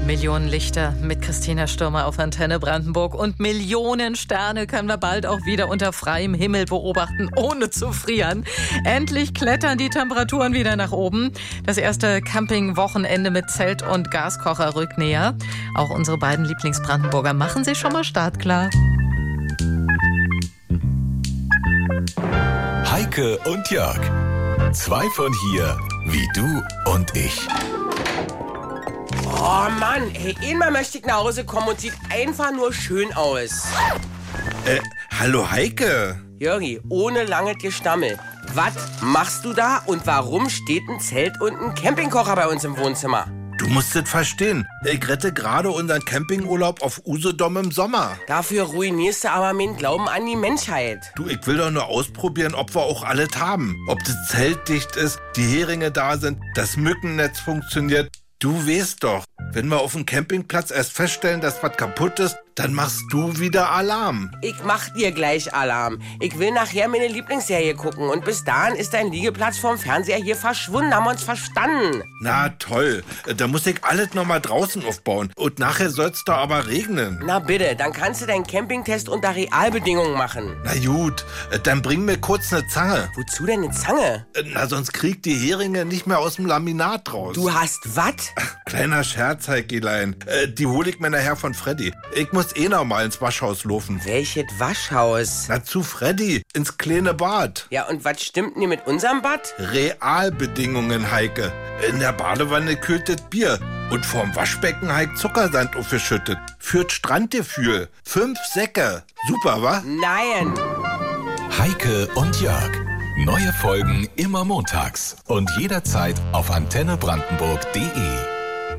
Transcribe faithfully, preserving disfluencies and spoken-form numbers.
Millionen Lichter mit Christina Stürmer auf Antenne Brandenburg und Millionen Sterne können wir bald auch wieder unter freiem Himmel beobachten, ohne zu frieren. Endlich klettern die Temperaturen wieder nach oben. Das erste Campingwochenende mit Zelt und Gaskocher rückt näher. Auch unsere beiden Lieblingsbrandenburger machen sich schon mal startklar. Heike und Jörg. Zwei von hier, wie du und ich. Oh Mann, ey, einmal möchte ich nach Hause kommen und sieht einfach nur schön aus. Äh, hallo Heike. Jörgi, ohne langes Gestammel. Was machst du da und warum steht ein Zelt und ein Campingkocher bei uns im Wohnzimmer? Du musst es verstehen. Ich rette gerade unseren Campingurlaub auf Usedom im Sommer. Dafür ruinierst du aber meinen Glauben an die Menschheit. Du, ich will doch nur ausprobieren, ob wir auch alles haben. Ob das Zelt dicht ist, die Heringe da sind, das Mückennetz funktioniert. Du weißt doch, wenn wir auf dem Campingplatz erst feststellen, dass was kaputt ist, dann machst du wieder Alarm. Ich mach dir gleich Alarm. Ich will nachher meine Lieblingsserie gucken und bis dahin ist dein Liegeplatz vorm Fernseher hier verschwunden. Haben wir uns verstanden? Na toll, da muss ich alles nochmal draußen aufbauen und nachher soll's da aber regnen. Na bitte, dann kannst du deinen Campingtest unter Realbedingungen machen. Na gut, dann bring mir kurz eine Zange. Wozu denn eine Zange? Na, sonst kriegt die Heringe nicht mehr aus dem Laminat raus. Du hast was? Kleiner Scherz, Heikelein. Äh, die hol ich mir nachher von Freddy. Ich muss eh noch mal ins Waschhaus laufen. Welches Waschhaus? Na, zu Freddy, ins kleine Bad. Ja, und was stimmt denn mit unserem Bad? Realbedingungen, Heike. In der Badewanne kühlt das Bier. Und vorm Waschbecken Heik Zuckersand aufgeschüttet. Führt Strandgefühl. Fünf Säcke. Super, wa? Nein. Heike und Jörg. Neue Folgen immer montags und jederzeit auf antenne brandenburg punkt de.